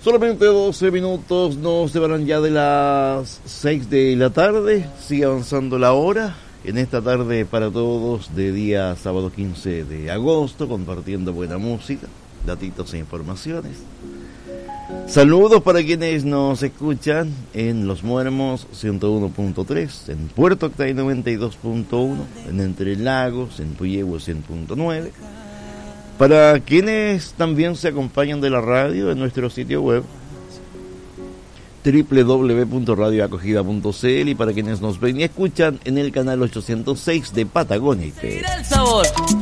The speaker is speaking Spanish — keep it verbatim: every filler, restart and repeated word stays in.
Solamente doce minutos nos separan ya de las seis de la tarde. Sigue avanzando la hora en esta tarde para todos de día sábado quince de agosto, compartiendo buena música, datitos e informaciones. Saludos para quienes nos escuchan en Los Muermos ciento uno punto tres, en Puerto Octay noventa y dos punto uno, en Entre Lagos, en Puyehue cien punto nueve. Para quienes también se acompañan de la radio en nuestro sitio web doble u doble u doble u punto radio acogida punto c l, y para quienes nos ven y escuchan en el canal ochocientos seis de Patagonia I P. El sabor